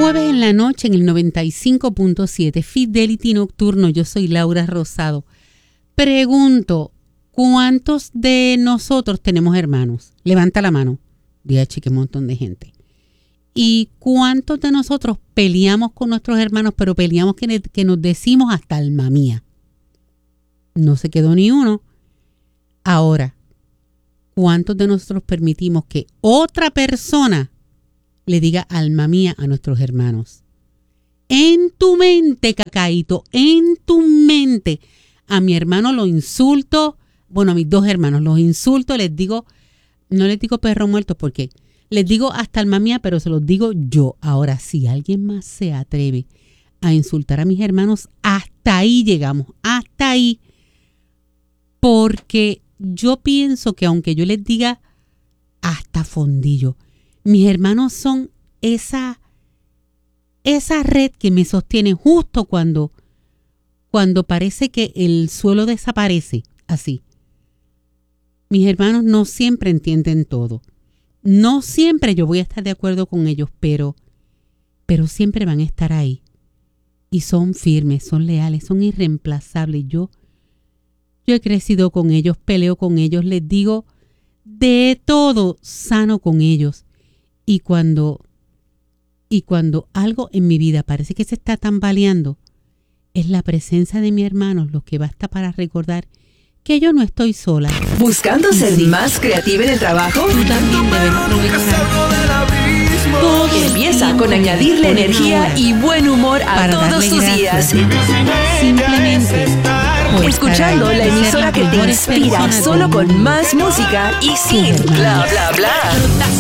jueves en la noche en el 95.7 Fidelity Nocturno. Yo soy Laura Rosado. Pregunto, ¿cuántos de nosotros tenemos hermanos? Levanta la mano. Diache, qué montón de gente. ¿Y cuántos de nosotros peleamos con nuestros hermanos, pero peleamos que nos decimos hasta alma mía? No se quedó ni uno. Ahora, ¿cuántos de nosotros permitimos que otra persona le diga alma mía a nuestros hermanos? En tu mente, Cacaíto, en tu mente. A mi hermano lo insulto, bueno, a mis dos hermanos los insulto, les digo, no les digo perro muerto porque les digo hasta alma mía, pero se los digo yo. Ahora, si alguien más se atreve a insultar a mis hermanos, hasta ahí llegamos, hasta ahí. Porque yo pienso que aunque yo les diga hasta fondillo, mis hermanos son esa red que me sostiene justo cuando parece que el suelo desaparece, así. Mis hermanos no siempre entienden todo. No siempre yo voy a estar de acuerdo con ellos, pero siempre van a estar ahí. Y son firmes, son leales, son irreemplazables. Yo he crecido con ellos, peleo con ellos, les digo de todo sano con ellos. Y cuando algo en mi vida parece que se está tambaleando, es la presencia de mi hermano lo que basta para recordar que yo no estoy sola. ¿Buscando ser más creativa en el trabajo? Tú también debes aprovechar todo. Empieza con añadirle energía y buen humor a todos tus días. Simplemente escuchando la emisora que te inspira, solo con más música y sin bla bla bla.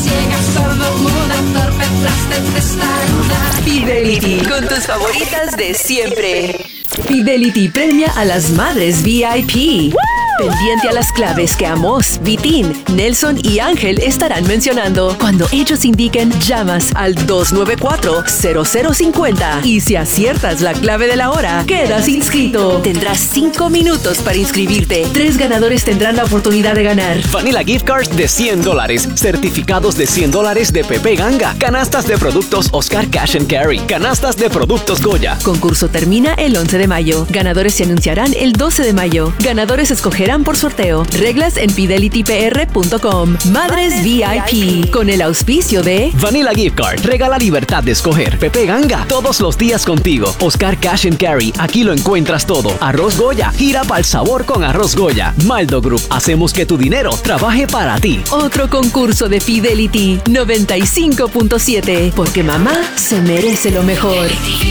Fidelity, con tus favoritas de siempre. Fidelity premia a las madres VIP. Pendiente a las claves que Amos, Vitín, Nelson y Ángel estarán mencionando. Cuando ellos indiquen, llamas al 294-0050. Y si aciertas la clave de la hora, quedas inscrito. Tendrás 5 minutos para inscribirte. 3 ganadores tendrán la oportunidad de ganar Vanilla Gift Cards de $100, certificados de $100 de Pepe Ganga, canastas de productos Oscar Cash and Carry, canastas de productos Goya. Concurso termina el 11 de mayo. Ganadores se anunciarán el 12 de mayo. Ganadores escogerán por sorteo. Reglas en fidelitypr.com. Madres VIP. Con el auspicio de Vanilla Gift Card. Regala libertad de escoger. Pepe Ganga. Todos los días contigo. Oscar Cash and Carry. Aquí lo encuentras todo. Arroz Goya. Gira pa'l sabor con Arroz Goya. Maldo Group. Hacemos que tu dinero trabaje para ti. Otro concurso de Fidelity 95.7. Porque mamá se merece lo mejor.